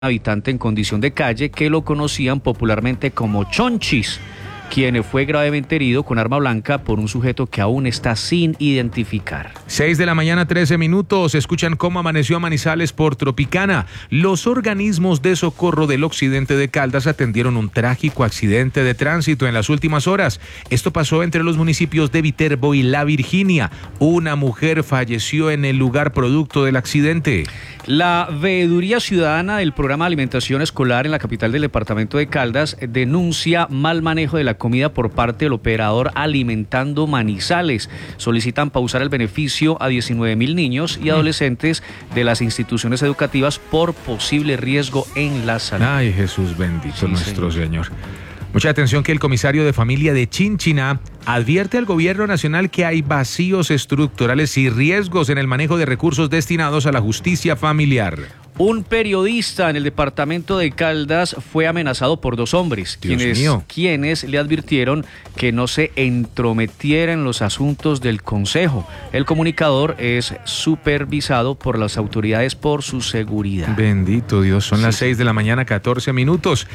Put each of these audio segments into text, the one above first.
habitante en condición de calle que lo conocían popularmente como Chonchis, quien fue gravemente herido con arma blanca por un sujeto que aún está sin identificar. 6:13 a.m. Escuchan cómo amaneció Manizales por Tropicana. Los organismos de socorro del occidente de Caldas atendieron un trágico accidente de tránsito en las últimas horas. Esto pasó entre los municipios de Viterbo y La Virginia. Una mujer falleció en el lugar producto del accidente. La Veeduría Ciudadana del Programa de Alimentación Escolar en la capital del departamento de Caldas denuncia mal manejo de la comida por parte del operador Alimentando Manizales. Solicitan pausar el beneficio a 19.000 niños y adolescentes de las instituciones educativas por posible riesgo en la salud. Ay, Jesús bendito, sí, nuestro Señor. Mucha atención que el comisario de familia de Chinchiná advierte al gobierno nacional que hay vacíos estructurales y riesgos en el manejo de recursos destinados a la justicia familiar. Un periodista en el departamento de Caldas fue amenazado por dos hombres, quienes le advirtieron que no se entrometiera en los asuntos del consejo. El comunicador es supervisado por las autoridades por su seguridad. Bendito Dios, son las 6:14 a.m.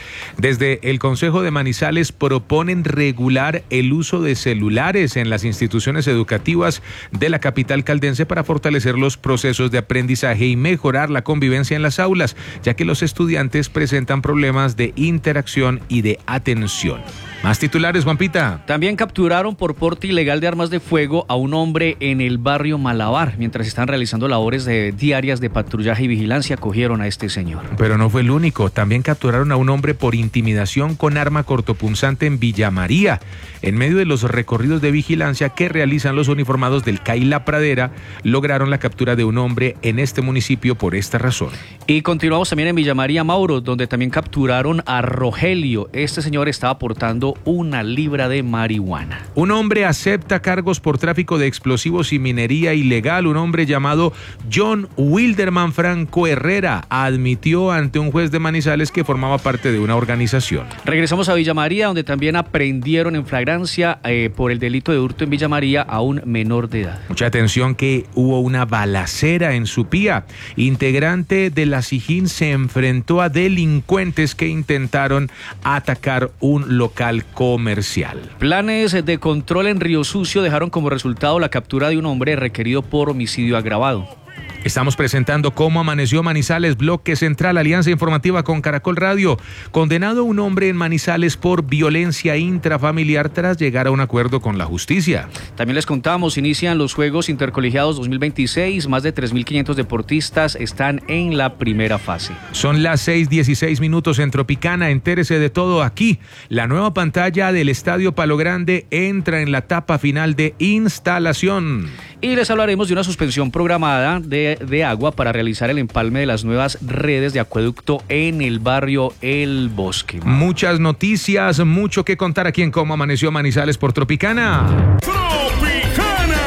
Desde el Consejo de Manizales proponen regular el uso de celulares en las instituciones educativas de la capital caldense para fortalecer los procesos de aprendizaje y mejorar la convivencia en las aulas, ya que los estudiantes presentan problemas de interacción y de atención. Más titulares, Juanpita. También capturaron por porte ilegal de armas de fuego a un hombre en el barrio Malabar. Mientras están realizando labores diarias de patrullaje y vigilancia, cogieron a este señor. Pero no fue el único. También capturaron a un hombre por intimidación con arma cortopunzante en Villa María. En medio de los recorridos de vigilancia que realizan los uniformados del CAI La Pradera, lograron la captura de un hombre en este municipio por esta razón. Y continuamos también en Villa María, Mauro, donde también capturaron a Rogelio. Este señor estaba portando 1 libra de marihuana. Un hombre acepta cargos por tráfico de explosivos y minería ilegal. Un hombre llamado John Wilderman Franco Herrera admitió ante un juez de Manizales que formaba parte de una organización. Regresamos a Villa María, donde también aprendieron en flagrancia por el delito de hurto en Villa María a un menor de edad. Mucha atención que hubo una balacera en Supía. Integrante de la SIJIN se enfrentó a delincuentes que intentaron atacar un local comercial. Planes de control en Río Sucio dejaron como resultado la captura de un hombre requerido por homicidio agravado. Estamos presentando cómo amaneció Manizales, bloque central, alianza informativa con Caracol Radio. Condenado un hombre en Manizales por violencia intrafamiliar tras llegar a un acuerdo con la justicia. También les contamos, inician los Juegos Intercolegiados 2026, más de 3.500 deportistas están en la primera fase. Son las 6:16 en Tropicana, entérese de todo aquí. La nueva pantalla del Estadio Palo Grande entra en la etapa final de instalación. Y les hablaremos de una suspensión programada de agua para realizar el empalme de las nuevas redes de acueducto en el barrio El Bosque. Muchas noticias, mucho que contar aquí en Cómo Amaneció Manizales por Tropicana. ¡Tropicana!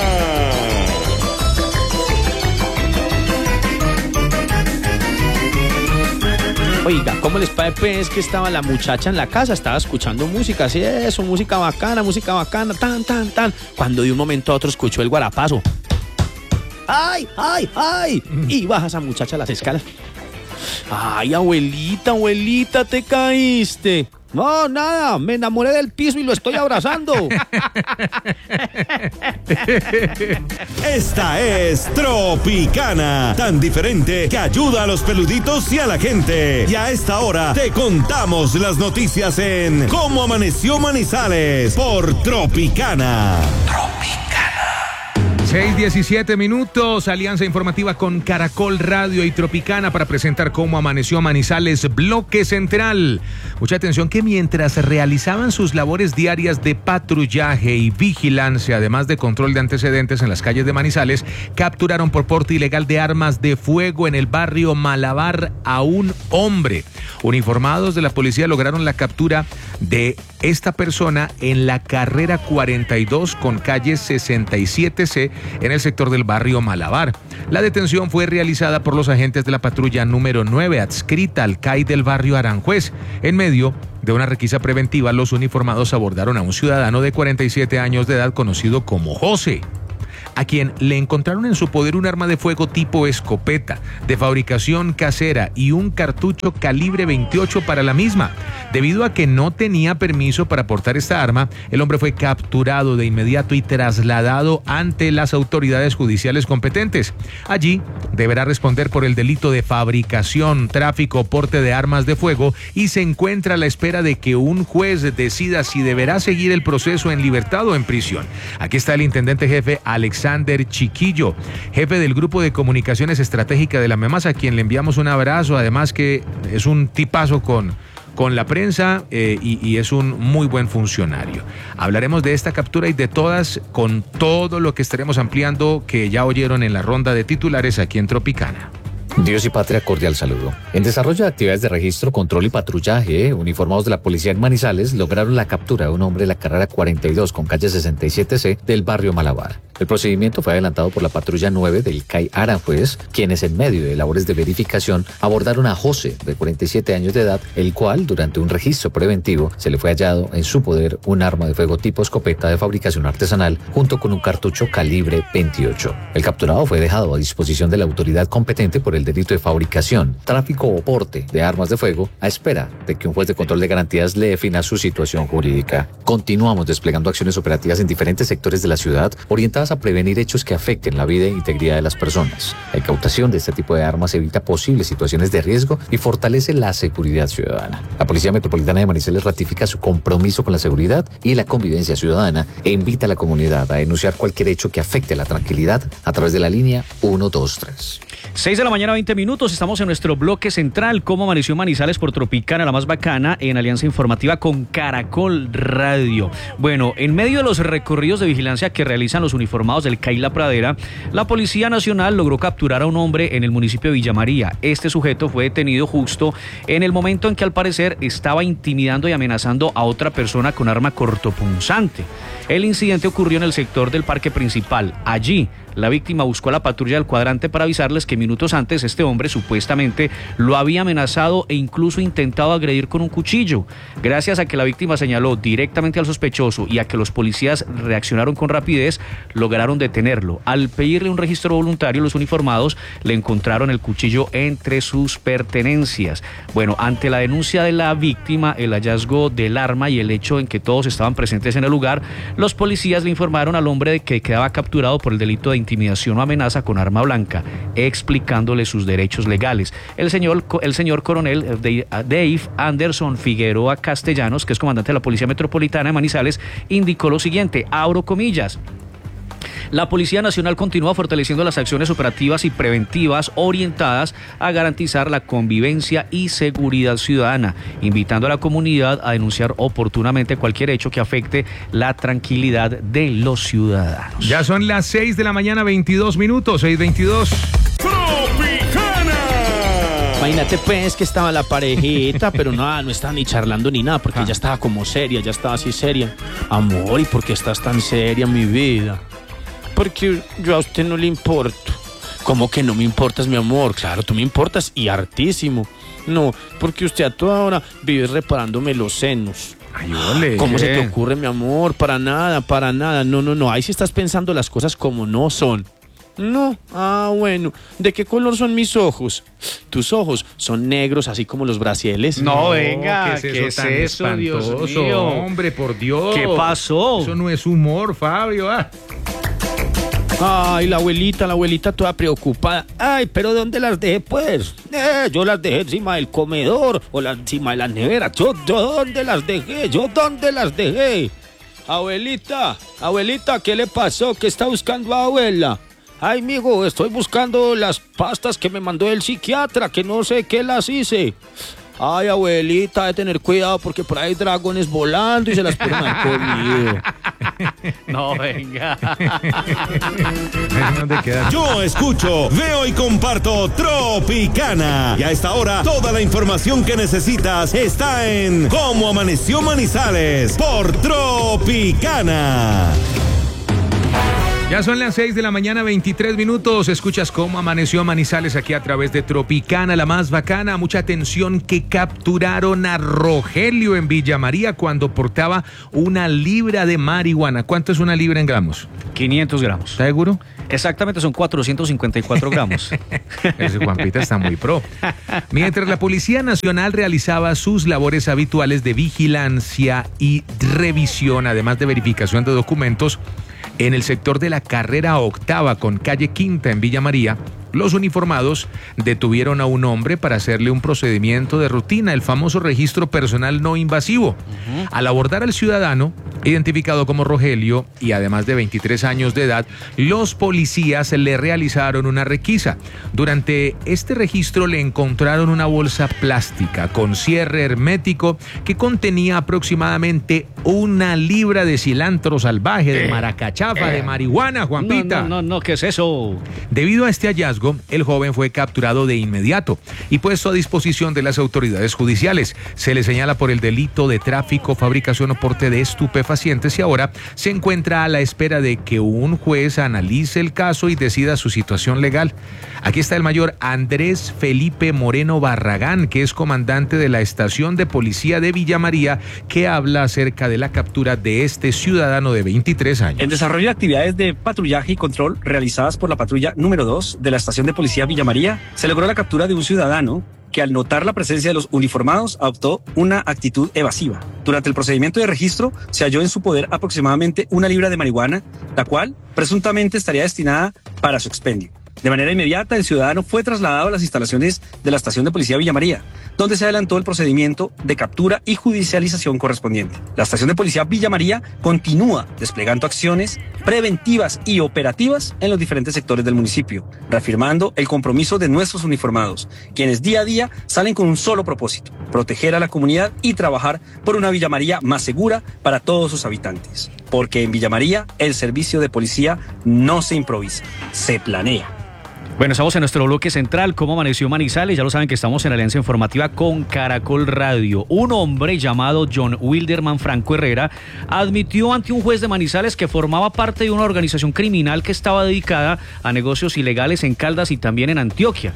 Oiga, ¿cómo les parece? Es que estaba la muchacha en la casa, estaba escuchando música, así eso, música bacana, tan, tan, tan. Cuando de un momento a otro escuchó el guarapazo. ¡Ay, ay, ay! Y baja esa muchacha a las escalas. ¡Ay, abuelita, te caíste! No, nada, me enamoré del piso y lo estoy abrazando. Esta es Tropicana, tan diferente que ayuda a los peluditos y a la gente. Y a esta hora te contamos las noticias en Cómo Amaneció Manizales por Tropicana. 6:17, alianza informativa con Caracol Radio y Tropicana para presentar Cómo Amaneció Manizales, bloque central. Mucha atención que mientras realizaban sus labores diarias de patrullaje y vigilancia, además de control de antecedentes en las calles de Manizales, capturaron por porte ilegal de armas de fuego en el barrio Malabar a un hombre. Uniformados de la policía lograron la captura de esta persona en la carrera 42 con calle 67C en el sector del barrio Malabar. La detención fue realizada por los agentes de la patrulla número 9 adscrita al CAI del barrio Aranjuez. En medio de una requisa preventiva, los uniformados abordaron a un ciudadano de 47 años de edad conocido como José. a quien le encontraron en su poder un arma de fuego tipo escopeta, de fabricación casera y un cartucho calibre 28 para la misma. Debido a que no tenía permiso para portar esta arma, el hombre fue capturado de inmediato y trasladado ante las autoridades judiciales competentes. Allí deberá responder por el delito de fabricación, tráfico o porte de armas de fuego y se encuentra a la espera de que un juez decida si deberá seguir el proceso en libertad o en prisión. Aquí está el intendente jefe Alexander Chiquillo, jefe del Grupo de Comunicaciones Estratégicas de la MEMAS, a quien le enviamos un abrazo, además que es un tipazo con la prensa y es un muy buen funcionario. Hablaremos de esta captura y de todas con todo lo que estaremos ampliando que ya oyeron en la ronda de titulares aquí en Tropicana. Dios y patria, cordial saludo. En desarrollo de actividades de registro, control y patrullaje, uniformados de la policía en Manizales lograron la captura de un hombre de la carrera 42 con calle 67C del barrio Malabar. El procedimiento fue adelantado por la patrulla 9 del CAI Aranjuez, quienes en medio de labores de verificación abordaron a José, de 47 años de edad, el cual, durante un registro preventivo, se le fue hallado en su poder un arma de fuego tipo escopeta de fabricación artesanal junto con un cartucho calibre 28. El capturado fue dejado a disposición de la autoridad competente por el delito de fabricación, tráfico o porte de armas de fuego, a espera de que un juez de control de garantías le defina su situación jurídica. Continuamos desplegando acciones operativas en diferentes sectores de la ciudad, orientadas a prevenir hechos que afecten la vida e integridad de las personas. La incautación de este tipo de armas evita posibles situaciones de riesgo y fortalece la seguridad ciudadana. La Policía Metropolitana de Manizales ratifica su compromiso con la seguridad y la convivencia ciudadana e invita a la comunidad a denunciar cualquier hecho que afecte la tranquilidad a través de la línea 123. 6 de la mañana, 20 minutos. Estamos en nuestro bloque central. ¿Cómo amaneció Manizales por Tropicana, la más bacana, en alianza informativa con Caracol Radio? Bueno, en medio de los recorridos de vigilancia que realizan los uniformados del CAI La Pradera, la Policía Nacional logró capturar a un hombre en el municipio de Villa María. Este sujeto fue detenido justo en el momento en que al parecer estaba intimidando y amenazando a otra persona con arma cortopunzante. El incidente ocurrió en el sector del parque principal. Allí, la víctima buscó a la patrulla del cuadrante para avisarles que minutos antes este hombre supuestamente lo había amenazado e incluso intentado agredir con un cuchillo. Gracias a que la víctima señaló directamente al sospechoso y a que los policías reaccionaron con rapidez, lograron detenerlo. Al pedirle un registro voluntario, los uniformados le encontraron el cuchillo entre sus pertenencias. Bueno, ante la denuncia de la víctima, el hallazgo del arma y el hecho en que todos estaban presentes en el lugar, los policías le informaron al hombre de que quedaba capturado por el delito de intimidación o amenaza con arma blanca, explicándole sus derechos legales. El señor coronel Dave Anderson Figueroa Castellanos, que es comandante de la Policía Metropolitana de Manizales, indicó lo siguiente, abro comillas: la Policía Nacional continúa fortaleciendo las acciones operativas y preventivas orientadas a garantizar la convivencia y seguridad ciudadana, invitando a la comunidad a denunciar oportunamente cualquier hecho que afecte la tranquilidad de los ciudadanos. Ya son las 6 de la mañana, 22 minutos, 6:22. Imagínate pues que estaba la parejita, pero nada, no estaba ni charlando ni nada, porque ella estaba como seria, ya estaba así seria. Amor, ¿y por qué estás tan seria, mi vida? Porque yo a usted no le importo. ¿Cómo que no me importas, mi amor? Claro, tú me importas y hartísimo. No, porque usted a toda hora vive reparándome los senos. Ay, ole. ¿Cómo se te ocurre, mi amor? Para nada, para nada. No. Ahí sí estás pensando las cosas como no son. No, bueno. ¿De qué color son mis ojos? Tus ojos son negros, así como los brasieles. No, venga, ¿qué es eso, Dios mío? Hombre, por Dios. ¿Qué pasó? Eso no es humor, Fabio. Ay, la abuelita toda preocupada. Ay, pero ¿dónde las dejé, pues? Yo las dejé encima del comedor o encima de la nevera. ¿Yo dónde las dejé? Abuelita, ¿qué le pasó? ¿Qué está buscando a abuela? Ay, mijo, estoy buscando las pastas que me mandó el psiquiatra, que no sé qué las hice. Ay, abuelita, de tener cuidado porque por ahí hay dragones volando y se las pueden haber comido. No, venga. Yo escucho, veo y comparto Tropicana. Y a esta hora, toda la información que necesitas está en Cómo Amaneció Manizales por Tropicana. Ya son las 6 de la mañana, 23 minutos. Escuchas cómo amaneció Manizales aquí a través de Tropicana, la más bacana. Mucha atención, que capturaron a Rogelio en Villa María cuando portaba 1 libra de marihuana. ¿Cuánto es 1 libra en gramos? 500 gramos. ¿Está seguro? Exactamente, son 454 gramos. Ese Juanpita está muy pro. Mientras la Policía Nacional realizaba sus labores habituales de vigilancia y revisión, además de verificación de documentos, en el sector de la carrera octava con calle Quinta en Villa María, los uniformados detuvieron a un hombre para hacerle un procedimiento de rutina, el famoso registro personal no invasivo. Al abordar al ciudadano, identificado como Rogelio y además de 23 años de edad, los policías le realizaron una requisa. Durante este registro le encontraron una bolsa plástica con cierre hermético que contenía aproximadamente 1 libra de cilantro salvaje, de maracachafa, de marihuana, Juanpita. No, ¿qué es eso? Debido a este hallazgo, el joven fue capturado de inmediato y puesto a disposición de las autoridades judiciales. Se le señala por el delito de tráfico, fabricación o porte de estupefacientes y ahora se encuentra a la espera de que un juez analice el caso y decida su situación legal. Aquí está el mayor Andrés Felipe Moreno Barragán, que es comandante de la estación de policía de Villa María, que habla acerca de la captura de este ciudadano de 23 años. En desarrollo de actividades de patrullaje y control realizadas por la patrulla número 2 de la estación de policía Villa María, se logró la captura de un ciudadano que al notar la presencia de los uniformados adoptó una actitud evasiva. Durante el procedimiento de registro se halló en su poder aproximadamente 1 libra de marihuana, la cual presuntamente estaría destinada para su expendio. De manera inmediata, el ciudadano fue trasladado a las instalaciones de la estación de policía Villa María, donde se adelantó el procedimiento de captura y judicialización correspondiente. La estación de policía Villa María continúa desplegando acciones preventivas y operativas en los diferentes sectores del municipio, reafirmando el compromiso de nuestros uniformados, quienes día a día salen con un solo propósito: proteger a la comunidad y trabajar por una Villa María más segura para todos sus habitantes. Porque en Villa María el servicio de policía no se improvisa, se planea. Bueno, estamos en nuestro bloque central, ¿cómo amaneció Manizales? Ya lo saben que estamos en alianza informativa con Caracol Radio. Un hombre llamado John Wilderman Franco Herrera admitió ante un juez de Manizales que formaba parte de una organización criminal que estaba dedicada a negocios ilegales en Caldas y también en Antioquia.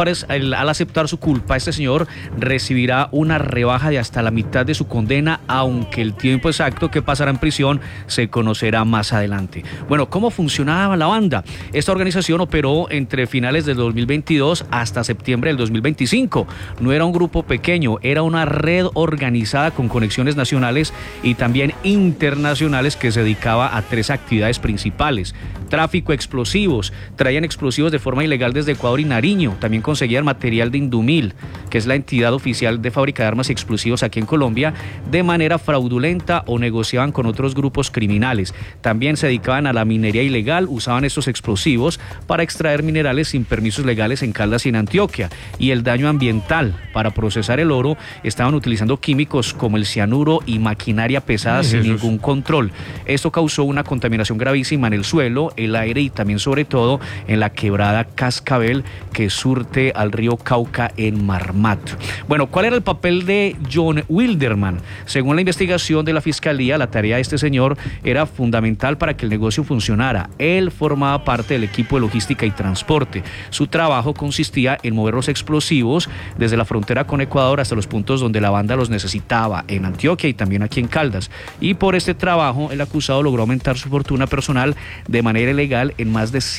Al aceptar su culpa, este señor recibirá una rebaja de hasta la mitad de su condena, aunque el tiempo exacto que pasará en prisión se conocerá más adelante. Bueno, ¿cómo funcionaba la banda? Esta organización operó entre finales del 2022 hasta septiembre del 2025. No era un grupo pequeño, era una red organizada con conexiones nacionales y también internacionales que se dedicaba a 3 actividades principales: tráfico de explosivos, traían explosivos de forma ilegal desde Ecuador y Nariño, también conseguían material de Indumil, que es la entidad oficial de fábrica de armas y explosivos aquí en Colombia, de manera fraudulenta o negociaban con otros grupos criminales. También se dedicaban a la minería ilegal, usaban estos explosivos para extraer minerales sin permisos legales en Caldas y en Antioquia. Y el daño ambiental: para procesar el oro estaban utilizando químicos como el cianuro y maquinaria pesada sin ningún control. Esto causó una contaminación gravísima en el suelo, el aire y también sobre todo en la quebrada Cascabel que surte al río Cauca en Marmat. Bueno, ¿cuál era el papel de John Wilderman? Según la investigación de la Fiscalía, la tarea de este señor era fundamental para que el negocio funcionara. Él formaba parte del equipo de logística y transporte. Su trabajo consistía en mover los explosivos desde la frontera con Ecuador hasta los puntos donde la banda los necesitaba, en Antioquia y también aquí en Caldas. Y por este trabajo, el acusado logró aumentar su fortuna personal de manera ilegal en más de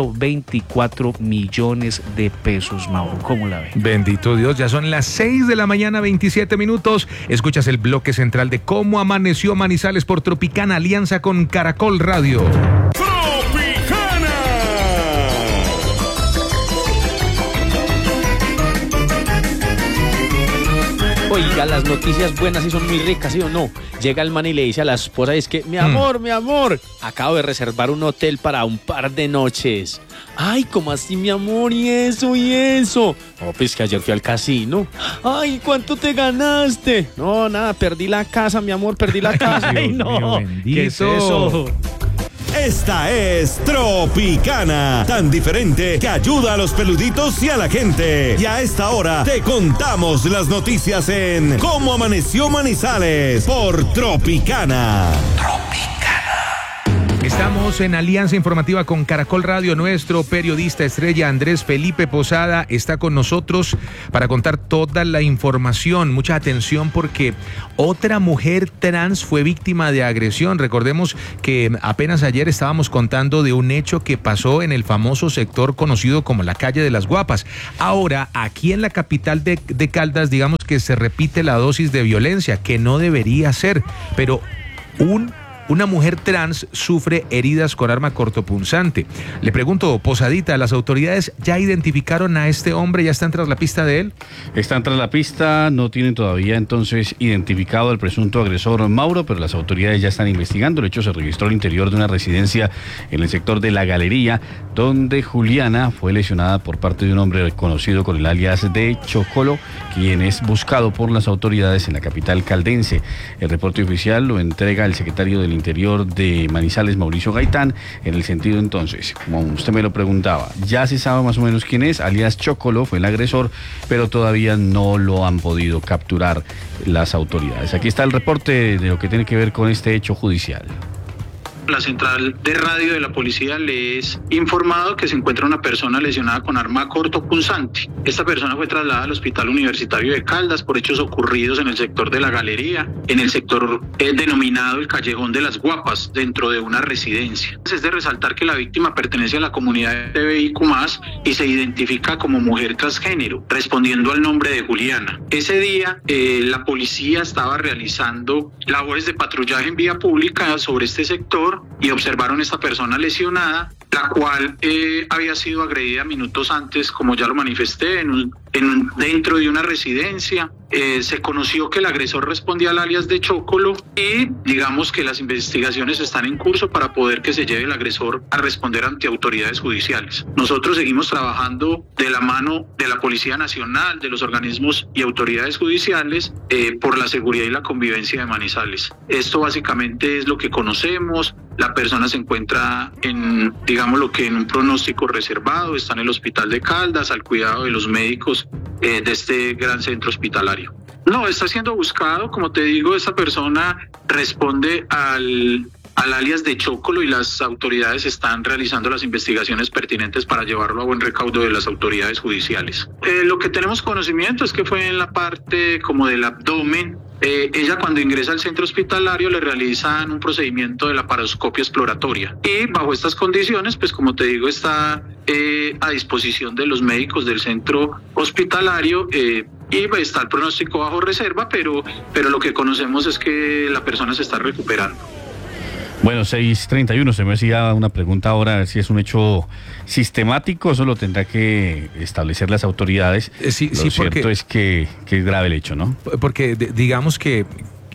124 millones de pesos, Mauro. ¿Cómo la ve? Bendito Dios, ya son las 6 de la mañana, 27 minutos. Escuchas el bloque central de cómo amaneció Manizales por Tropicana, alianza con Caracol Radio. Oiga, las noticias buenas sí son muy ricas, ¿sí o no? Llega el man y le dice a la esposa, es que, mi amor, acabo de reservar un hotel para un par de noches. Ay, ¿cómo así, mi amor? ¿Y eso? Oh, pues que ayer fui al casino. Ay, ¿cuánto te ganaste? No, nada, perdí la casa, mi amor, perdí la casa. Ay, no, ¿qué es eso? Esta es Tropicana, tan diferente que ayuda a los peluditos y a la gente. Y a esta hora te contamos las noticias en Cómo Amaneció Manizales por Tropicana. Estamos en alianza informativa con Caracol Radio. Nuestro periodista estrella Andrés Felipe Posada está con nosotros para contar toda la información. Mucha atención porque otra mujer trans fue víctima de agresión. Recordemos que apenas ayer estábamos contando de un hecho que pasó en el famoso sector conocido como la calle de las Guapas. Ahora, aquí en la capital de Caldas, digamos que se repite la dosis de violencia, que no debería ser, pero una mujer trans sufre heridas con arma cortopunzante. Le pregunto, Posadita, ¿las autoridades ya identificaron a este hombre? ¿Ya están tras la pista de él? Están tras la pista, no tienen todavía entonces identificado al presunto agresor Mauro, pero las autoridades ya están investigando. El hecho se registró al interior de una residencia en el sector de La Galería, donde Juliana fue lesionada por parte de un hombre conocido con el alias de Chocolo, quien es buscado por las autoridades en la capital caldense. El reporte oficial lo entrega el secretario del Interior de Manizales, Mauricio Gaitán, en el sentido entonces, como usted me lo preguntaba, ya se sabe más o menos quién es, alias Chocolo, fue el agresor, pero todavía no lo han podido capturar las autoridades. Aquí está el reporte de lo que tiene que ver con este hecho judicial. La central de radio de la policía le es informado que se encuentra una persona lesionada con arma cortopunzante. Esta persona fue trasladada al Hospital Universitario de Caldas por hechos ocurridos en el sector de La Galería, en el sector denominado el Callejón de las Guapas, dentro de una residencia. Es de resaltar que la víctima pertenece a la comunidad LGBTIQ+, y se identifica como mujer transgénero, respondiendo al nombre de Juliana. Ese día, la policía estaba realizando labores de patrullaje en vía pública sobre este sector y observaron a esta persona lesionada, la cual había sido agredida minutos antes, como ya lo manifesté, dentro de una residencia. Se conoció que el agresor respondía al alias de Chocolo y digamos que las investigaciones están en curso para poder que se lleve el agresor a responder ante autoridades judiciales. Nosotros seguimos trabajando de la mano de la Policía Nacional, de los organismos y autoridades judiciales por la seguridad y la convivencia de Manizales. Esto básicamente es lo que conocemos. La persona se encuentra en un pronóstico reservado, está en el hospital de Caldas, al cuidado de los médicos de este gran centro hospitalario. No, está siendo buscado, como te digo, esa persona responde al alias de Chocolo y las autoridades están realizando las investigaciones pertinentes para llevarlo a buen recaudo de las autoridades judiciales. Lo que tenemos conocimiento es que fue en la parte como del abdomen. Ella cuando ingresa al centro hospitalario le realizan un procedimiento de laparoscopia exploratoria y bajo estas condiciones, pues como te digo, está a disposición de los médicos del centro hospitalario y está el pronóstico bajo reserva, pero lo que conocemos es que la persona se está recuperando. Bueno, 6:31, se me hacía una pregunta ahora, a ver si es un hecho sistemático, eso lo tendrá que establecer las autoridades. Sí, lo cierto porque es que es grave el hecho, ¿no? Porque digamos que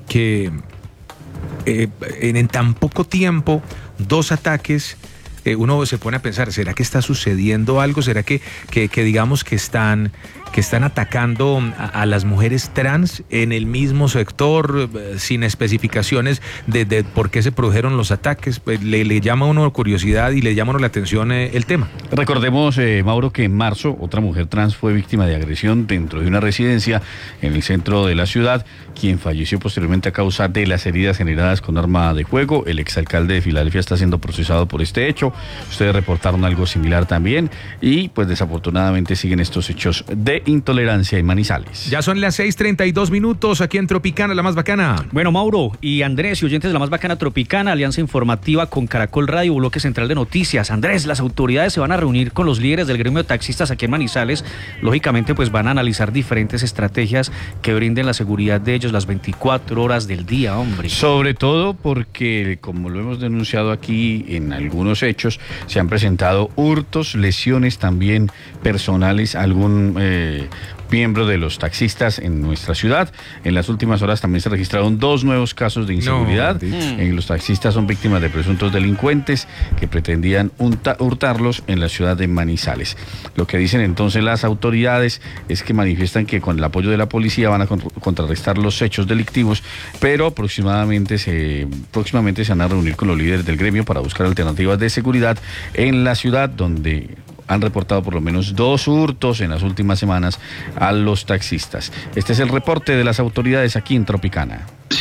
en tan poco tiempo, 2 ataques, uno se pone a pensar, ¿será que está sucediendo algo? ¿Será que digamos que están atacando a las mujeres trans en el mismo sector sin especificaciones de por qué se produjeron los ataques? Pues le llama a uno curiosidad y le llama a uno la atención el tema. Recordemos, Mauro, que en marzo otra mujer trans fue víctima de agresión dentro de una residencia en el centro de la ciudad, quien falleció posteriormente a causa de las heridas generadas con arma de fuego. El exalcalde de Filadelfia está siendo procesado por este hecho. Ustedes reportaron algo similar también y pues desafortunadamente siguen estos hechos de intolerancia en Manizales. Ya son las 6:32 aquí en Tropicana, la más bacana. Bueno, Mauro y Andrés y oyentes de la más bacana Tropicana, alianza informativa con Caracol Radio, bloque central de noticias. Andrés, las autoridades se van a reunir con los líderes del gremio de taxistas aquí en Manizales. Lógicamente, pues van a analizar diferentes estrategias que brinden la seguridad de ellos las 24 horas del día, hombre. Sobre todo porque, como lo hemos denunciado aquí en algunos hechos, se han presentado hurtos, lesiones también personales, algún miembro de los taxistas en nuestra ciudad. En las últimas horas también se registraron 2 nuevos casos de inseguridad. Los taxistas son víctimas de presuntos delincuentes que pretendían hurtarlos en la ciudad de Manizales. Lo que dicen entonces las autoridades es que manifiestan que con el apoyo de la policía van a contrarrestar los hechos delictivos, pero próximamente se van a reunir con los líderes del gremio para buscar alternativas de seguridad en la ciudad, donde han reportado por lo menos 2 hurtos en las últimas semanas a los taxistas. Este es el reporte de las autoridades aquí en Tropicana.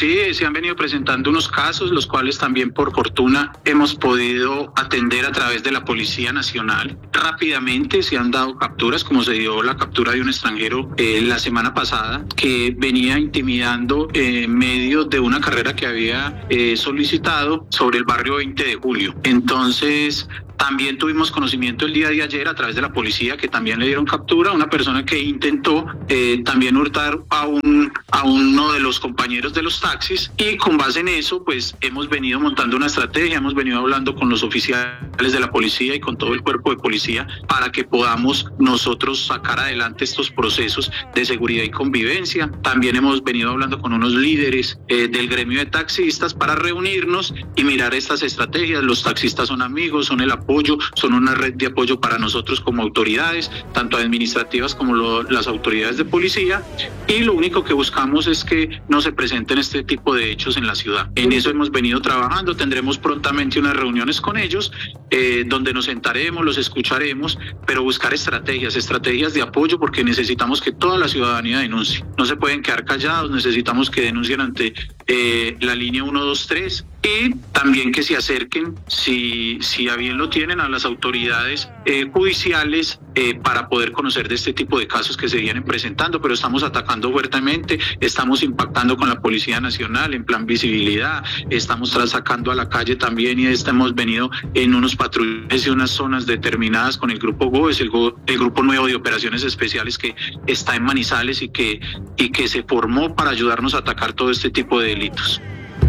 Sí, se han venido presentando unos casos, los cuales también por fortuna hemos podido atender a través de la Policía Nacional. Rápidamente se han dado capturas, como se dio la captura de un extranjero la semana pasada, que venía intimidando en medio de una carrera que había solicitado sobre el barrio 20 de julio. Entonces, también tuvimos conocimiento el día de ayer a través de la policía que también le dieron captura a una persona que intentó también hurtar a uno de los compañeros de los taxis, y con base en eso pues hemos venido montando una estrategia, hemos venido hablando con los oficiales de la policía y con todo el cuerpo de policía para que podamos nosotros sacar adelante estos procesos de seguridad y convivencia. También hemos venido hablando con unos líderes del gremio de taxistas para reunirnos y mirar estas estrategias. Los taxistas son amigos, son el apoyo, son una red de apoyo para nosotros como autoridades, tanto administrativas como las autoridades de policía, y lo único que buscamos es que no se presenten este tipo de hechos en la ciudad. En eso hemos venido trabajando, tendremos prontamente unas reuniones con ellos, donde nos sentaremos, los escucharemos, pero buscar estrategias de apoyo, porque necesitamos que toda la ciudadanía denuncie. No se pueden quedar callados, necesitamos que denuncien ante la línea 123, y también que se acerquen, si a bien lo tienen, a las autoridades judiciales para poder conocer de este tipo de casos que se vienen presentando. Pero estamos atacando fuertemente, estamos impactando con la Policía Nacional en plan visibilidad, estamos sacando a la calle también, y hemos venido en unos patrullajes y unas zonas determinadas con el Grupo GOES, el Grupo Nuevo de Operaciones Especiales, que está en Manizales y que se formó para ayudarnos a atacar todo este tipo de delitos.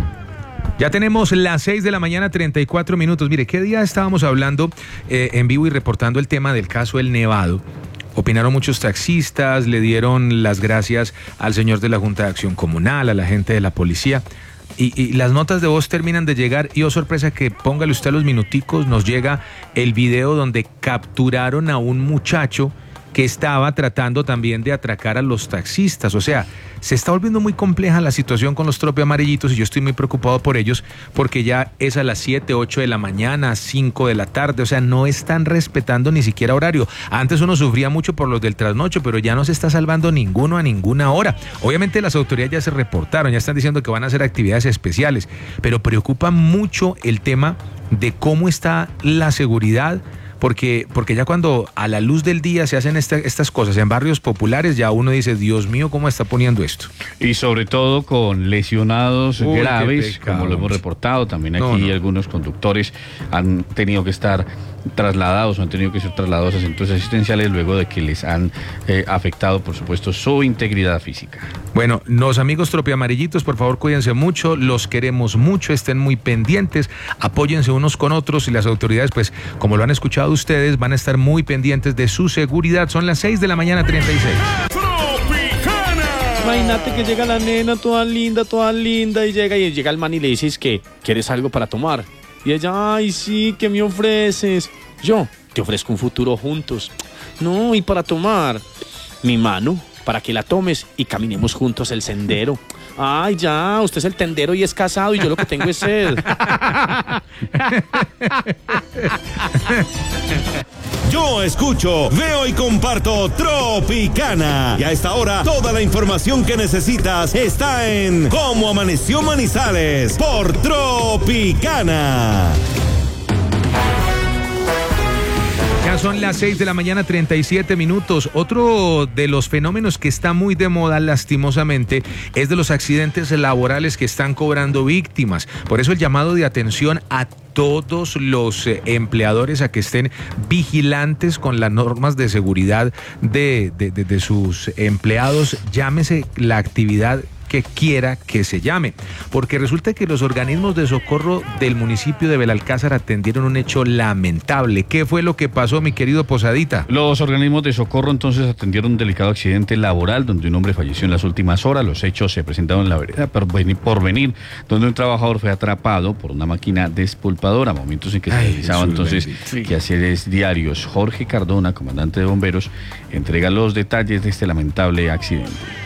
Ya tenemos las 6 de la mañana, 34 minutos. Mire, ¿qué día estábamos hablando en vivo y reportando el tema del caso El Nevado? Opinaron muchos taxistas, le dieron las gracias al señor de la Junta de Acción Comunal, a la gente de la policía. Y las notas de voz terminan de llegar, y oh sorpresa, que póngale usted a los minuticos, nos llega el video donde capturaron a un muchacho que estaba tratando también de atracar a los taxistas. O sea, se está volviendo muy compleja la situación con los trope amarillitos, y yo estoy muy preocupado por ellos, porque ya es a las 7, 8 de la mañana, 5 de la tarde, o sea, no están respetando ni siquiera horario. Antes uno sufría mucho por los del trasnocho, pero ya no se está salvando ninguno a ninguna hora. Obviamente las autoridades ya se reportaron, ya están diciendo que van a hacer actividades especiales, pero preocupa mucho el tema de cómo está la seguridad, porque ya cuando a la luz del día se hacen estas cosas en barrios populares, ya uno dice, Dios mío, ¿cómo está poniendo esto? Y sobre todo con lesionados graves, como lo hemos reportado. También aquí algunos conductores han tenido que estar trasladados o han tenido que ser trasladados a centros asistenciales luego de que les han afectado, por supuesto, su integridad física. Bueno, los amigos tropiamarillitos, por favor, cuídense mucho, los queremos mucho, estén muy pendientes, apóyense unos con otros, y las autoridades, pues, como lo han escuchado ustedes, van a estar muy pendientes de su seguridad. Son las 6 de la mañana, 36. Imagínate que llega la nena toda linda, y llega el man y le dices que ¿quieres algo para tomar? Y ella, ay, sí, ¿qué me ofreces? Yo te ofrezco un futuro juntos. No, y para tomar, mi mano, para que la tomes y caminemos juntos el sendero. Ay, ya, usted es el tendero y es casado, y yo lo que tengo es sed. Yo escucho, veo y comparto Tropicana. Y a esta hora, toda la información que necesitas está en Cómo Amaneció Manizales por Tropicana. Ya son las 6 de la mañana, 37 minutos. Otro de los fenómenos que está muy de moda, lastimosamente, es de los accidentes laborales que están cobrando víctimas. Por eso el llamado de atención a todos los empleadores a que estén vigilantes con las normas de seguridad de sus empleados, llámese la actividad que quiera que se llame, porque resulta que los organismos de socorro del municipio de Belalcázar atendieron un hecho lamentable. ¿Qué fue lo que pasó, mi querido Posadita? Los organismos de socorro entonces atendieron un delicado accidente laboral donde un hombre falleció en las últimas horas. Los hechos se presentaron en la vereda Porvenir, donde un trabajador fue atrapado por una máquina despulpadora, momentos en que se realizaban entonces quehaceres diarios. Jorge Cardona, comandante de bomberos, entrega los detalles de este lamentable accidente.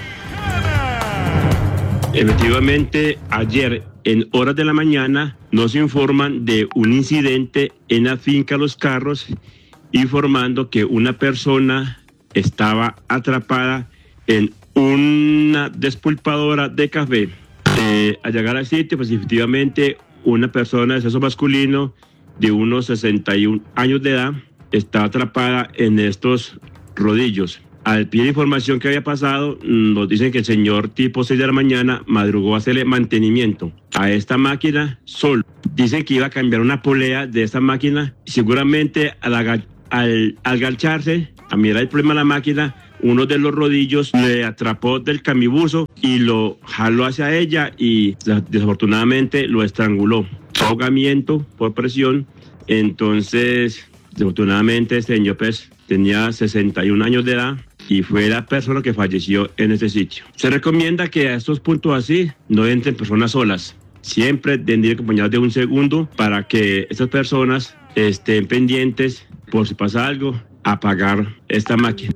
Efectivamente, ayer en horas de la mañana nos informan de un incidente en la finca Los Carros, informando que una persona estaba atrapada en una despulpadora de café. Al llegar al sitio, pues efectivamente una persona de sexo masculino de unos 61 años de edad está atrapada en estos rodillos. Al pie de información que había pasado, nos dicen que el señor tipo 6 de la mañana madrugó a hacerle mantenimiento a esta máquina solo. Dicen que iba a cambiar una polea de esta máquina y seguramente al agacharse a mirar el problema de la máquina, uno de los rodillos le atrapó del camibuzo y lo jaló hacia ella y desafortunadamente lo estranguló. Ahogamiento por presión. Entonces, desafortunadamente este señor pues tenía 61 años de edad y fue la persona que falleció en este sitio. Se recomienda que a estos puntos así no entren personas solas. Siempre deben ir acompañados de un segundo para que estas personas estén pendientes por si pasa algo, apagar esta máquina.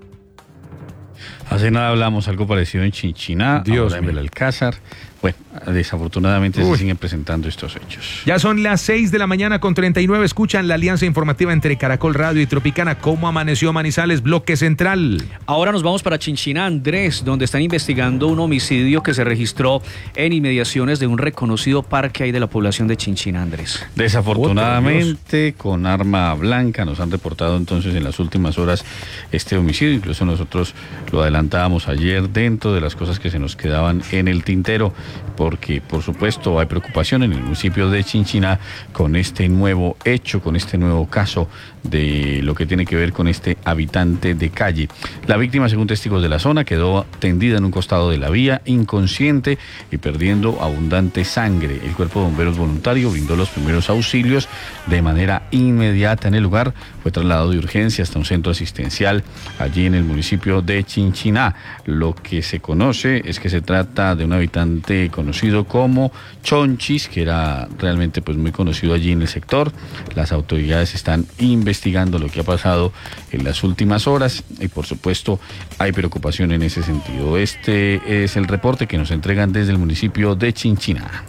Hace nada hablamos algo parecido en Chinchiná, ahora en Belalcázar. Bueno, desafortunadamente se siguen presentando estos hechos. Ya son las 6 de la mañana con 39. Escuchan la alianza informativa entre Caracol Radio y Tropicana. ¿Cómo amaneció Manizales, bloque central? Ahora nos vamos para Chinchiná, Andrés, donde están investigando un homicidio que se registró en inmediaciones de un reconocido parque ahí de la población de Chinchiná, Andrés. Desafortunadamente, con arma blanca, nos han reportado entonces en las últimas horas este homicidio. Incluso nosotros lo adelantábamos ayer dentro de las cosas que se nos quedaban en el tintero, porque por supuesto hay preocupación en el municipio de Chinchiná con este nuevo hecho, con este nuevo caso de lo que tiene que ver con este habitante de calle. La víctima, según testigos de la zona, quedó tendida en un costado de la vía, inconsciente y perdiendo abundante sangre. El cuerpo de bomberos voluntario brindó los primeros auxilios de manera inmediata en el lugar. Fue trasladado de urgencia hasta un centro asistencial allí en el municipio de Chinchiná. Lo que se conoce es que se trata de un habitante conocido como Chonchis, que era realmente pues muy conocido allí en el sector. Las autoridades están investigando lo que ha pasado en las últimas horas y por supuesto hay preocupación en ese sentido. Este es el reporte que nos entregan desde el municipio de Chinchiná.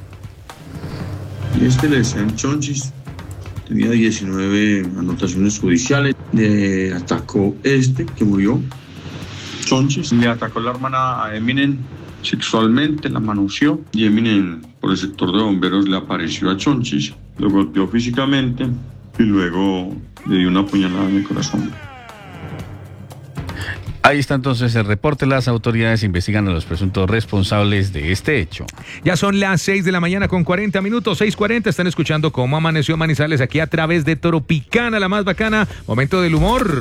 Le decían Chonchis, tenía 19 anotaciones judiciales, le atacó que murió. Chonchis le atacó a la hermana a Eminem sexualmente, la manoseó y Eminem por el sector de bomberos le apareció a Chonchis, lo golpeó físicamente y luego le dio una puñalada en el corazón. Ahí está entonces el reporte. Las autoridades investigan a los presuntos responsables de este hecho. Ya son las 6 de la mañana con 40 minutos, 6:40. Están escuchando Cómo Amaneció Manizales aquí a través de Tropicana, la más bacana. Momento del humor.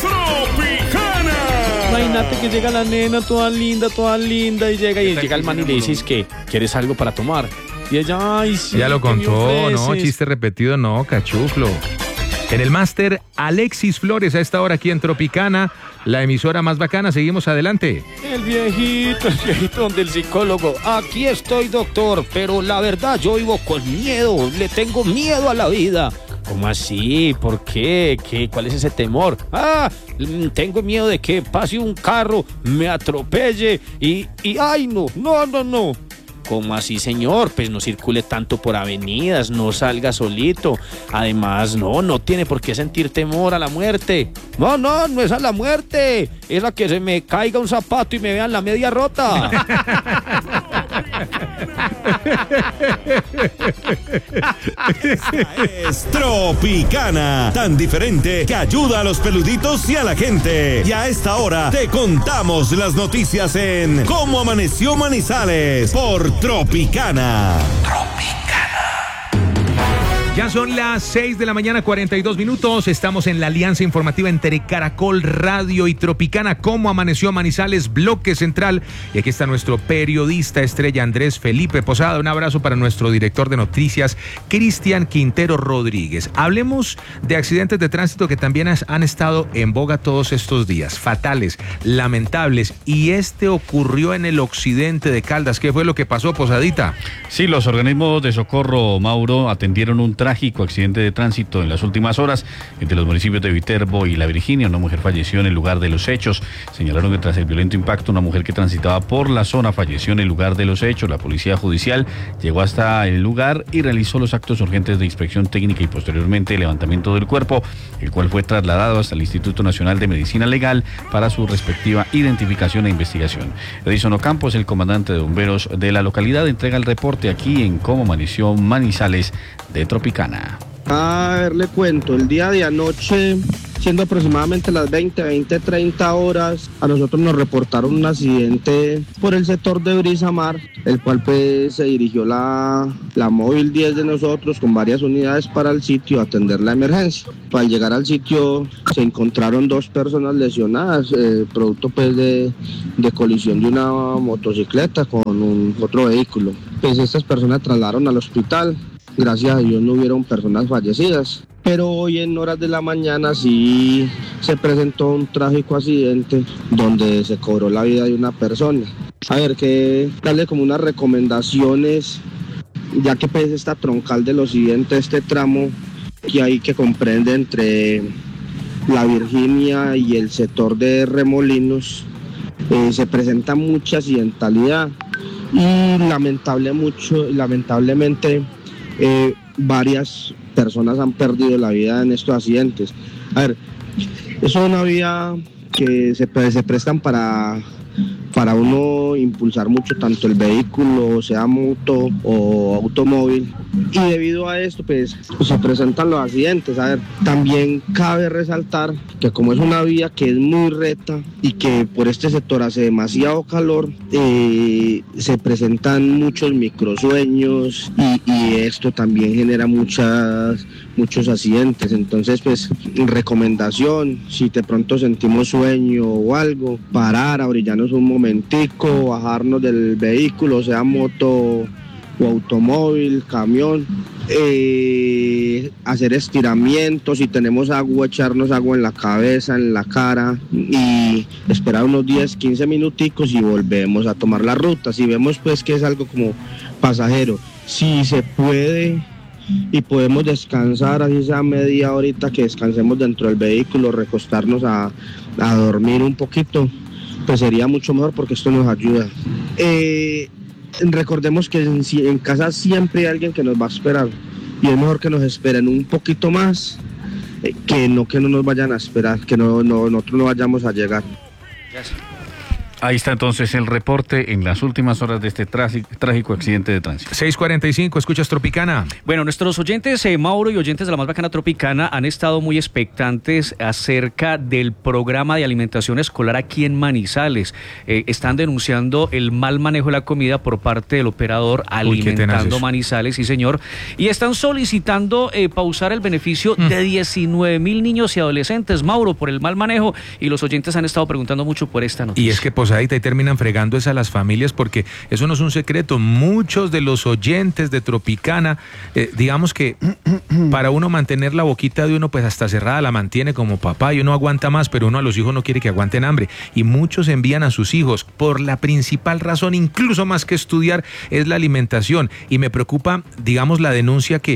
Imagínate que llega la nena toda linda y llega el man y le dices que ¿quieres algo para tomar? Y ella, ay, sí. Ya lo contó, ¿no? Chiste repetido, no, cachuflo. En el máster, Alexis Flores, a esta hora aquí en Tropicana, la emisora más bacana. Seguimos adelante. El viejito donde el psicólogo. Aquí estoy, doctor, pero la verdad yo vivo con miedo, le tengo miedo a la vida. ¿Cómo así? ¿Por qué? ¿Cuál es ese temor? Tengo miedo de que pase un carro, me atropelle y ¡ay, no! ¿Cómo así, señor? Pues no circule tanto por avenidas, no salga solito. Además, no tiene por qué sentir temor a la muerte. No es a la muerte. Es a que se me caiga un zapato y me vean la media rota. Es Tropicana, tan diferente que ayuda a los peluditos y a la gente. Y a esta hora te contamos las noticias en Cómo Amaneció Manizales por Tropicana. Ya son las 6 de la mañana, 42 minutos. Estamos en la alianza informativa entre Caracol Radio y Tropicana. Cómo Amaneció Manizales, bloque central. Y aquí está nuestro periodista estrella Andrés Felipe Posada. Un abrazo para nuestro director de noticias, Cristian Quintero Rodríguez. Hablemos de accidentes de tránsito que también han estado en boga todos estos días. Fatales, lamentables. Y este ocurrió en el occidente de Caldas. ¿Qué fue lo que pasó, Posadita? Sí, los organismos de socorro, Mauro, atendieron un trágico accidente de tránsito en las últimas horas entre los municipios de Viterbo y La Virginia. Una mujer falleció en el lugar de los hechos. Señalaron que tras el violento impacto, una mujer que transitaba por la zona falleció en el lugar de los hechos. La policía judicial llegó hasta el lugar y realizó los actos urgentes de inspección técnica y posteriormente el levantamiento del cuerpo, el cual fue trasladado hasta el Instituto Nacional de Medicina Legal para su respectiva identificación e investigación. Edison Ocampo es el comandante de bomberos de la localidad, entrega el reporte aquí en Cómo Amaneció Manizales de Tropicana. A ver, le cuento, el día de anoche, siendo aproximadamente las 20:30 horas, a nosotros nos reportaron un accidente por el sector de Brisamar, el cual pues se dirigió la móvil 10 de nosotros con varias unidades para el sitio a atender la emergencia. Al llegar al sitio se encontraron 2 personas lesionadas, producto pues de colisión de una motocicleta con otro vehículo. Pues estas personas trasladaron al hospital. Gracias a Dios no hubieron personas fallecidas, pero hoy en horas de la mañana sí se presentó un trágico accidente donde se cobró la vida de una persona. A ver, que darle como unas recomendaciones, ya que pues esta troncal del occidente, este tramo que hay que comprende entre La Virginia y el sector de Remolinos, se presenta mucha accidentalidad y lamentablemente varias personas han perdido la vida en estos accidentes. A ver, eso es una vía que se prestan para uno impulsar mucho tanto el vehículo, sea moto o automóvil, y debido a esto pues se presentan los accidentes. A ver, también cabe resaltar que como es una vía que es muy recta y que por este sector hace demasiado calor, se presentan muchos microsueños y esto también genera muchos accidentes. Entonces pues recomendación, si de pronto sentimos sueño o algo, parar, orillarnos un momentico, bajarnos del vehículo, sea moto o automóvil, camión, hacer estiramientos, si tenemos agua, echarnos agua en la cabeza, en la cara y esperar unos 10-15 minuticos y volvemos a tomar la ruta. Si vemos pues que es algo como pasajero, si se puede y podemos descansar, así sea media horita que descansemos dentro del vehículo, recostarnos a dormir un poquito, pues sería mucho mejor porque esto nos ayuda. Recordemos que en casa siempre hay alguien que nos va a esperar y es mejor que nos esperen un poquito más que no nos vayan a esperar, que nosotros no vayamos a llegar. Gracias. Ahí está entonces el reporte en las últimas horas de este trágico accidente de tránsito. 6:45, escuchas Tropicana. Bueno, nuestros oyentes, Mauro, y oyentes de la más bacana Tropicana han estado muy expectantes acerca del programa de alimentación escolar aquí en Manizales. Están denunciando el mal manejo de la comida por parte del operador Alimentando Manizales, sí señor, y están solicitando pausar el beneficio de 19,000 niños y adolescentes, Mauro, por el mal manejo, y los oyentes han estado preguntando mucho por esta noticia. Y es que y terminan fregando a las familias, porque eso no es un secreto. Muchos de los oyentes de Tropicana, digamos que para uno mantener la boquita de uno pues hasta cerrada la mantiene como papá y uno aguanta más, pero uno a los hijos no quiere que aguanten hambre, y muchos envían a sus hijos por la principal razón, incluso más que estudiar, es la alimentación. Y me preocupa, digamos, la denuncia que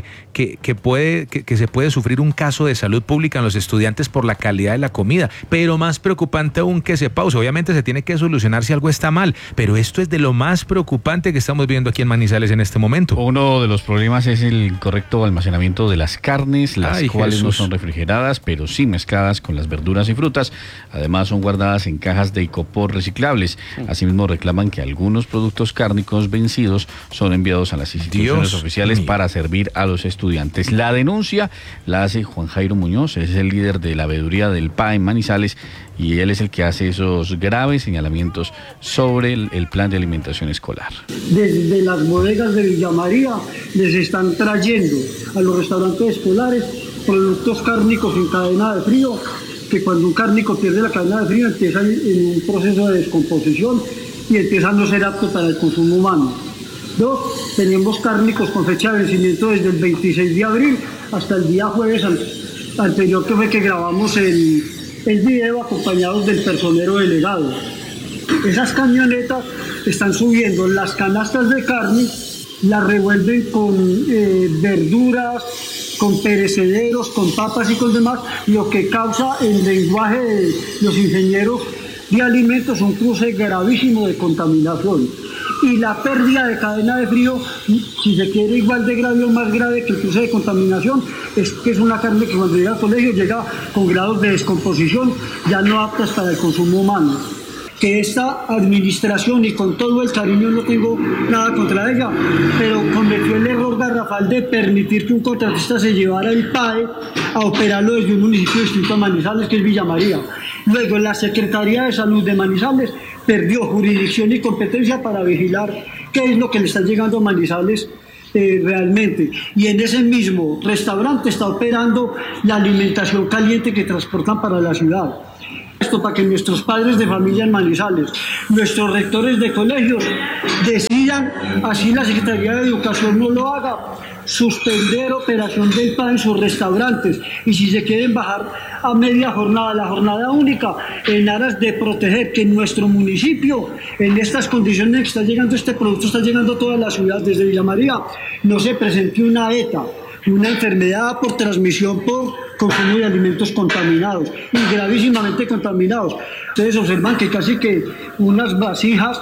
se puede sufrir un caso de salud pública en los estudiantes por la calidad de la comida, pero más preocupante aún que se pause. Obviamente se tiene que solucionar si algo está mal, pero esto es de lo más preocupante que estamos viendo aquí en Manizales en este momento. Uno de los problemas es el incorrecto almacenamiento de las carnes, las cuales no son refrigeradas, pero sí mezcladas con las verduras y frutas. Además son guardadas en cajas de icopor reciclables. Asimismo reclaman que algunos productos cárnicos vencidos son enviados a las instituciones oficiales para servir a los estudiantes. La denuncia la hace Juan Jairo Muñoz, es el líder de la veeduría del PA en Manizales, y él es el que hace esos graves señalamientos sobre el plan de alimentación escolar. Desde las bodegas de Villa María les están trayendo a los restaurantes escolares productos cárnicos en cadena de frío, que cuando un cárnico pierde la cadena de frío empieza en un proceso de descomposición y empieza a no ser apto para el consumo humano. 2, tenemos cárnicos con fecha de vencimiento desde el 26 de abril hasta el día jueves anterior, que fue que grabamos el video acompañados del personero delegado. Esas camionetas están subiendo las canastas de carne, las revuelven con verduras, con perecederos, con papas y con demás, lo que causa el lenguaje de los ingenieros de alimentos un cruce gravísimo de contaminación. Y la pérdida de cadena de frío, si se quiere igual de grave o más grave que el cruce de contaminación, es que es una carne que cuando llega al colegio llega con grados de descomposición ya no aptas para el consumo humano. Que esta administración, y con todo el cariño no tengo nada contra ella, pero cometió el error garrafal de permitir que un contratista se llevara el PAE a operarlo desde un municipio distinto a Manizales, que es Villa María. Luego la Secretaría de Salud de Manizales perdió jurisdicción y competencia para vigilar qué es lo que le está llegando a Manizales realmente. Y en ese mismo restaurante está operando la alimentación caliente que transportan para la ciudad. Esto para que nuestros padres de familia en Manizales, nuestros rectores de colegios decidan, así la Secretaría de Educación no lo haga, suspender operación del PAE en sus restaurantes, y si se quieren bajar a media jornada, la jornada única, en aras de proteger que en nuestro municipio, en estas condiciones en que está llegando este producto, está llegando a toda la ciudad desde Villa María, no se presente una ETA, una enfermedad por transmisión por consumo de alimentos contaminados y gravísimamente contaminados. Ustedes observan que casi que unas vasijas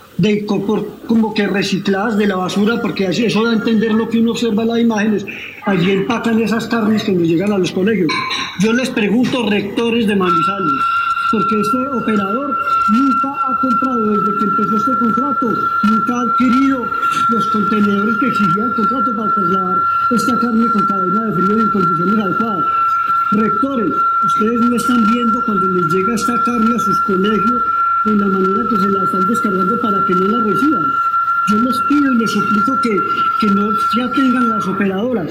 como que recicladas de la basura, porque eso da a entender lo que uno observa en las imágenes, allí empacan esas carnes que nos llegan a los colegios. Yo les pregunto, rectores de Manizales, porque este operador nunca ha comprado, desde que empezó este contrato, nunca ha adquirido los contenedores que exigía el contrato para trasladar esta carne con cadena de frío en condiciones adecuadas. Rectores, ustedes no están viendo cuando les llega esta carne a sus colegios en la manera que se la están descargando para que no la reciban. Yo les pido y les suplico que no se atengan las operadoras.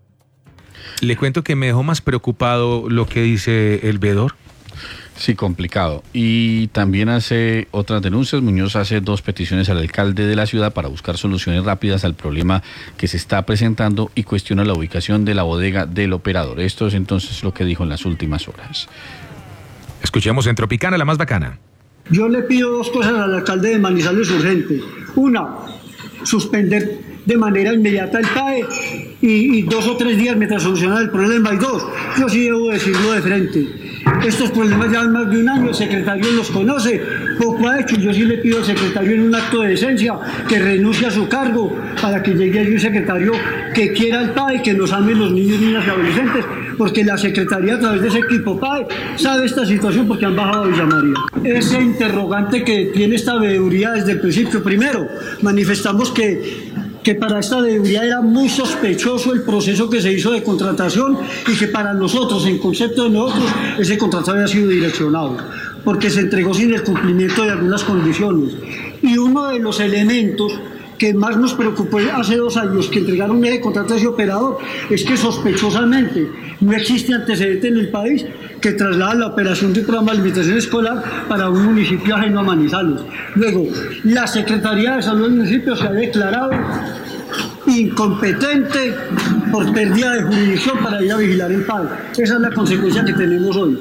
Le cuento que me dejó más preocupado lo que dice el veedor. Sí, complicado. Y también hace otras denuncias. Muñoz hace 2 peticiones al alcalde de la ciudad para buscar soluciones rápidas al problema que se está presentando y cuestiona la ubicación de la bodega del operador. Esto es entonces lo que dijo en las últimas horas. Escuchemos en Tropicana, la más bacana. Yo le pido 2 cosas al alcalde de Manizales urgente. Una, suspender de manera inmediata el PAE y 2 o 3 días mientras solucionar el problema. Y 2, yo sí debo decirlo de frente. Estos problemas llevan más de un año, el secretario los conoce, poco ha hecho. Yo sí le pido al secretario en un acto de decencia que renuncie a su cargo para que llegue allí un secretario que quiera el PAE, que nos ame los niños, niñas y adolescentes, porque la secretaría a través de ese equipo PAE sabe esta situación porque han bajado a Villa María. Ese interrogante que tiene esta veeduría desde el principio, primero, manifestamos que para esta veeduría era muy sospechoso el proceso que se hizo de contratación y que para nosotros, en concepto de nosotros, ese contrato había sido direccionado, porque se entregó sin el cumplimiento de algunas condiciones. Y uno de los elementos que más nos preocupó hace 2 años que entregaron ese contrato a ese operador es que sospechosamente no existe antecedente en el país que traslada la operación de un programa de alimentación escolar para un municipio ajeno a Manizales. Luego, la Secretaría de Salud del municipio se ha declarado incompetente por pérdida de jurisdicción para ir a vigilar el PAE. Esa es la consecuencia que tenemos hoy.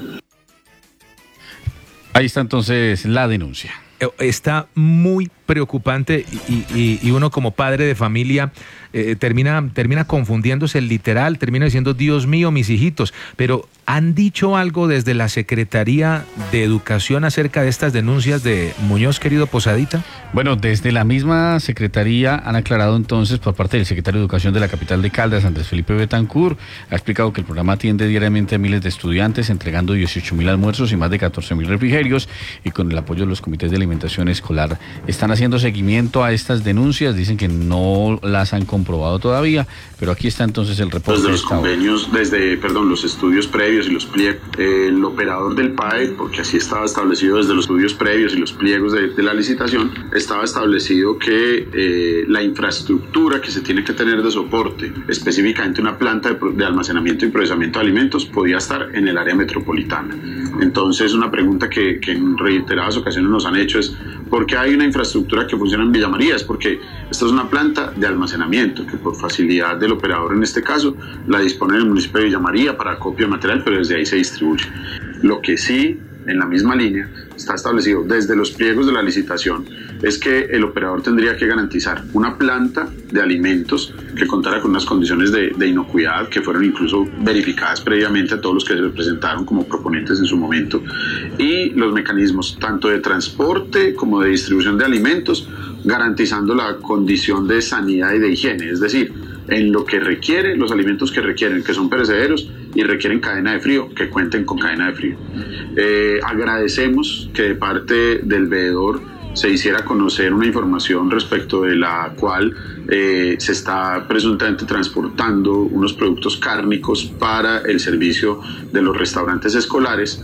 Ahí está entonces la denuncia. Está muy preocupante y uno como padre de familia termina confundiéndose el literal, termina diciendo, Dios mío, mis hijitos. Pero ¿han dicho algo desde la Secretaría de Educación acerca de estas denuncias de Muñoz, querido Posadita? Bueno, desde la misma Secretaría han aclarado entonces por parte del secretario de Educación de la capital de Caldas, Andrés Felipe Betancur, ha explicado que el programa atiende diariamente a miles de estudiantes, entregando 18.000 almuerzos y más de 14.000 refrigerios, y con el apoyo de los comités de alimentación escolar están haciendo seguimiento a estas denuncias. Dicen que no las han comprobado todavía, pero aquí está entonces el reporte. Desde los convenios, los estudios previos y los pliegos, el operador del PAE, porque así estaba establecido desde los estudios previos y los pliegos de la licitación, estaba establecido que la infraestructura que se tiene que tener de soporte, específicamente una planta de almacenamiento y procesamiento de alimentos, podía estar en el área metropolitana. Entonces, una pregunta que en reiteradas ocasiones nos han hecho es: ¿por qué hay una infraestructura que funciona en Villa María? Es porque esta es una planta de almacenamiento que, por facilidad del operador en este caso, la dispone en el municipio de Villa María para acopio de material, pero desde ahí se distribuye. Lo que sí en la misma línea, está establecido desde los pliegos de la licitación, es que el operador tendría que garantizar una planta de alimentos que contara con unas condiciones de inocuidad que fueron incluso verificadas previamente a todos los que se presentaron como proponentes en su momento, y los mecanismos tanto de transporte como de distribución de alimentos, garantizando la condición de sanidad y de higiene, es decir, en lo que requiere, los alimentos que requieren, que son perecederos y requieren cadena de frío, que cuenten con cadena de frío. Agradecemos que de parte del veedor se hiciera conocer una información respecto de la cual se está presuntamente transportando unos productos cárnicos para el servicio de los restaurantes escolares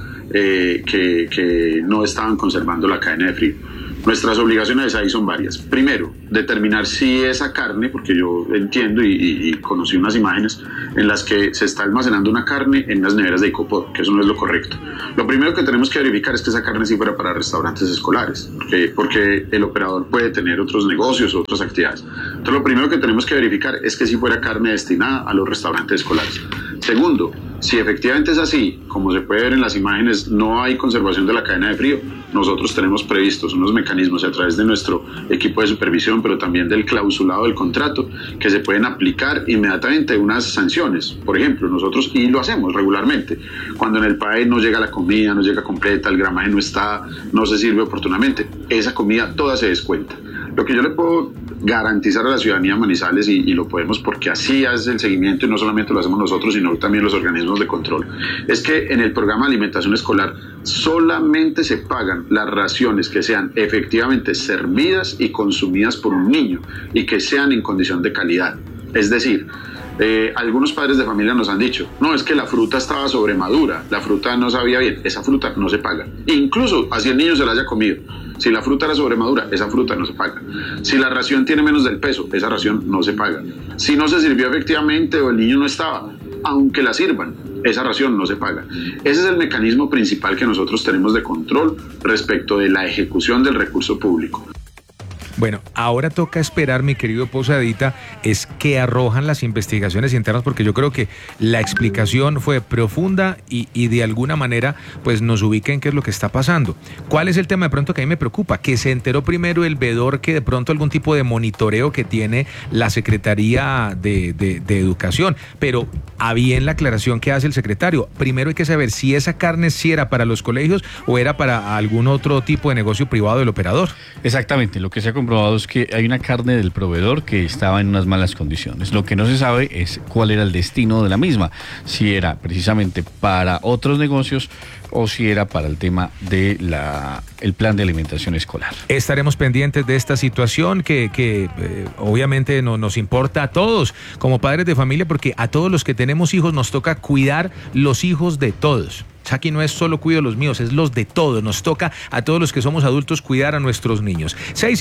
que no estaban conservando la cadena de frío. Nuestras obligaciones ahí son varias. Primero, determinar si esa carne, porque yo entiendo y conocí unas imágenes en las que se está almacenando una carne en unas neveras de Icopor, que eso no es lo correcto. Lo primero que tenemos que verificar es que esa carne sí fuera para restaurantes escolares, porque el operador puede tener otros negocios, otras actividades. Entonces, lo primero que tenemos que verificar es que sí fuera carne destinada a los restaurantes escolares. Segundo, si efectivamente es así, como se puede ver en las imágenes, no hay conservación de la cadena de frío, nosotros tenemos previstos unos mecanismos a través de nuestro equipo de supervisión, pero también del clausulado del contrato, que se pueden aplicar inmediatamente unas sanciones. Por ejemplo, nosotros, y lo hacemos regularmente, cuando en el PAE no llega la comida, no llega completa, el gramaje no está, no se sirve oportunamente, esa comida toda se descuenta. Lo que yo le puedo garantizar a la ciudadanía de Manizales, y lo podemos porque así es el seguimiento y no solamente lo hacemos nosotros, sino también los organismos de control, es que en el programa de alimentación escolar solamente se pagan las raciones que sean efectivamente servidas y consumidas por un niño y que sean en condición de calidad. Es decir, algunos padres de familia nos han dicho, no, es que la fruta estaba sobremadura, la fruta no sabía bien, esa fruta no se paga, incluso así el niño se la haya comido. Si la fruta era sobremadura, esa fruta no se paga. Si la ración tiene menos del peso, esa ración no se paga. Si no se sirvió efectivamente o el niño no estaba, aunque la sirvan, esa ración no se paga. Ese es el mecanismo principal que nosotros tenemos de control respecto de la ejecución del recurso público. Bueno, ahora toca esperar, mi querido Posadita, es que arrojan las investigaciones internas, porque yo creo que la explicación fue profunda y de alguna manera pues nos ubica en qué es lo que está pasando. ¿Cuál es el tema de pronto que a mí me preocupa? Que se enteró primero el veedor que de pronto algún tipo de monitoreo que tiene la Secretaría de Educación, pero a bien la aclaración que hace el secretario. Primero hay que saber si esa carne sí era para los colegios o era para algún otro tipo de negocio privado del operador. Exactamente, lo que se ha comprobado es que hay una carne del proveedor que estaba en unas malas condiciones. Lo que no se sabe es cuál era el destino de la misma, si era precisamente para otros negocios o si era para el tema de el plan de alimentación escolar. Estaremos pendientes de esta situación que obviamente nos importa a todos como padres de familia, porque a todos los que tenemos hijos nos toca cuidar los hijos de todos. Aquí no es solo cuido los míos, es los de todos. Nos toca a todos los que somos adultos cuidar a nuestros niños.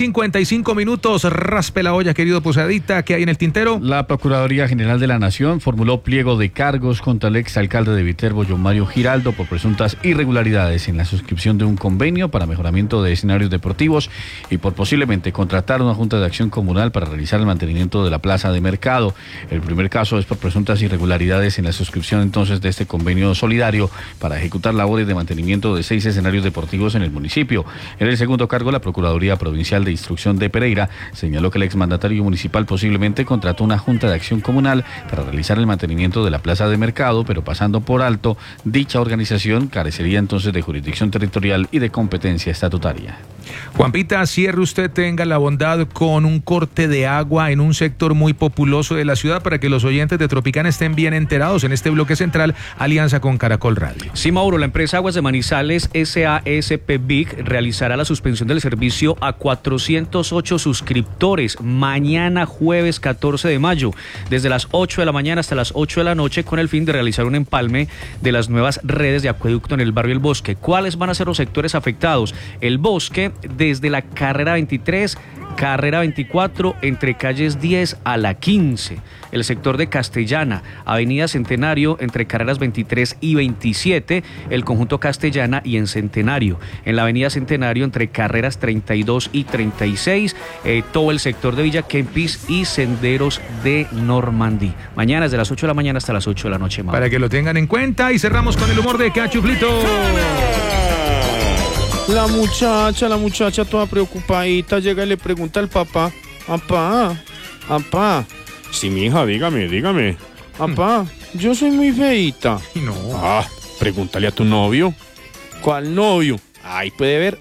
6:55 minutos, raspe la olla, querido Posadita. ¿Qué hay en el tintero? La Procuraduría General de la Nación formuló pliego de cargos contra el exalcalde de Viterbo, John Mario Giraldo, por presuntas irregularidades en la suscripción de un convenio para mejoramiento de escenarios deportivos y por posiblemente contratar una junta de acción comunal para realizar el mantenimiento de la plaza de mercado. El primer caso es por presuntas irregularidades en la suscripción entonces de este convenio solidario para ejecutar labores de mantenimiento de 6 escenarios deportivos en el municipio. En el segundo cargo, la Procuraduría Provincial de Instrucción de Pereira señaló que el exmandatario municipal posiblemente contrató una junta de acción comunal para realizar el mantenimiento de la plaza de mercado, pero pasando por alto, dicha organización carecería entonces de jurisdicción territorial y de competencia estatutaria. Juanpita, cierre usted, tenga la bondad con un corte de agua en un sector muy populoso de la ciudad para que los oyentes de Tropicana estén bien enterados en este bloque central, alianza con Caracol Radio. Sí, Mauro, la empresa Aguas de Manizales SASP BIC realizará la suspensión del servicio a 408 suscriptores mañana jueves 14 de mayo, desde las 8 de la mañana hasta las 8 de la noche, con el fin de realizar un empalme de las nuevas redes de acueducto en el barrio El Bosque. ¿Cuáles van a ser los sectores afectados? El Bosque, desde la carrera 23, carrera 24, entre calles 10 a la 15. El sector de Castellana, avenida Centenario, entre carreras 23 y 27, el conjunto Castellana y en Centenario. En la avenida Centenario, entre carreras 32 y 36, todo el sector de Villa Kempis y senderos de Normandí. Mañana desde las 8 de la mañana hasta las 8 de la noche, Mauro. Para que lo tengan en cuenta, y cerramos con el humor de Cachuflito. La muchacha toda preocupadita llega y le pregunta al papá, papá. Sí, mija, dígame. Papá, yo soy muy feíta. No. Pregúntale a tu novio. ¿Cuál novio? Ahí puede ver.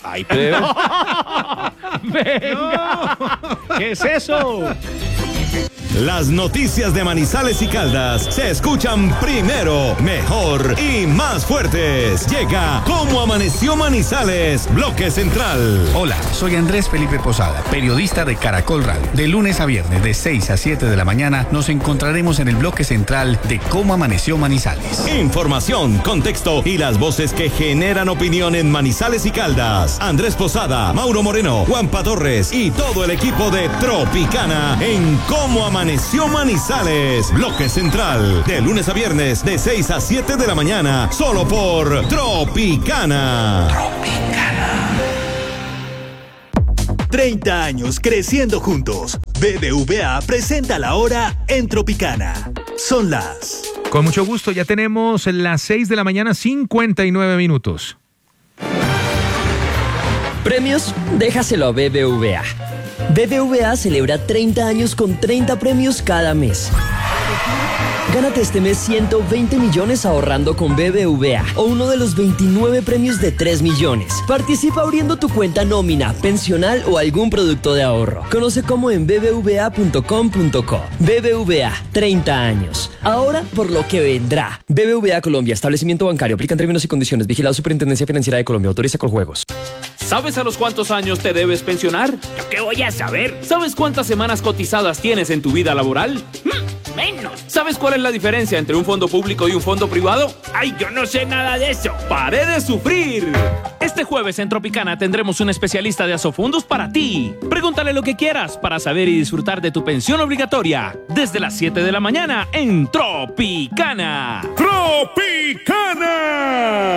¡Venga! ¿Qué es eso? Las noticias de Manizales y Caldas se escuchan primero, mejor y más fuertes. Llega Cómo Amaneció Manizales, Bloque Central. Hola, soy Andrés Felipe Posada, periodista de Caracol Radio. De lunes a viernes, de 6 a 7 de la mañana, nos encontraremos en el Bloque Central de Cómo Amaneció Manizales. Información, contexto y las voces que generan opinión en Manizales y Caldas. Andrés Posada, Mauro Moreno, Juanpa Torres y todo el equipo de Tropicana en Cómo Amaneció Manizales, Bloque Central, de lunes a viernes, de 6 a 7 de la mañana, solo por Tropicana. 30 años creciendo juntos. BBVA presenta la hora en Tropicana. Son las... Con mucho gusto, ya tenemos las 6 de la mañana, 59 minutos. Premios, déjaselo a BBVA. BBVA celebra 30 años con 30 premios cada mes. Gánate este mes 120 millones ahorrando con BBVA o uno de los 29 premios de 3 millones. Participa abriendo tu cuenta nómina, pensional o algún producto de ahorro. Conoce cómo en bbva.com.co. BBVA, 30 años. Ahora por lo que vendrá. BBVA Colombia, establecimiento bancario. Aplican términos y condiciones. Vigilado Superintendencia Financiera de Colombia. Autoriza Coljuegos. ¿Sabes a los cuántos años te debes pensionar? ¿Yo qué voy a saber? ¿Sabes cuántas semanas cotizadas tienes en tu vida laboral? Menos. ¿Sabes cuál es la diferencia entre un fondo público y un fondo privado? ¡Ay, yo no sé nada de eso! ¡Paré de sufrir! Este jueves en Tropicana tendremos un especialista de Asofundos para ti. Pregúntale lo que quieras para saber y disfrutar de tu pensión obligatoria. Desde las 7 de la mañana en Tropicana. ¡Tropicana!